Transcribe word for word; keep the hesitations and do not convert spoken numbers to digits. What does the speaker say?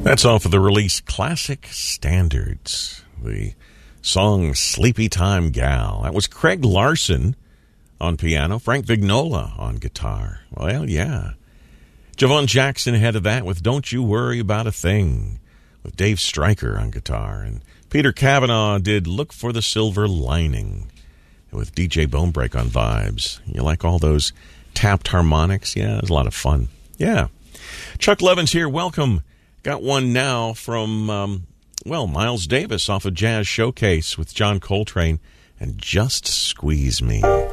That's off of the release Classic Standards, the song Sleepy Time Gal. That was Craig Larson on piano, Frank Vignola on guitar. Well, yeah. Javon Jackson ahead of that with Don't You Worry About a Thing, with Dave Stryker on guitar. And Peter Cavanaugh did Look for the Silver Lining with D J Bonebreak on vibes. You like all those tapped harmonics? Yeah, it was a lot of fun. Yeah. Chuck Levins here. Welcome. Got one now from, um, well, Miles Davis off of Jazz Showcase with John Coltrane and Just Squeeze Me.